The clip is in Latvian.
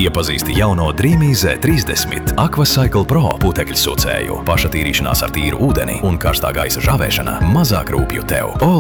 Iepazīsti jauno Dreamy Z30 Aquacycle Pro putekļsūcēju. Pašatīrīšanās ar tīru ūdeni un karstā gaisa žāvēšana mazāk rūpju tev.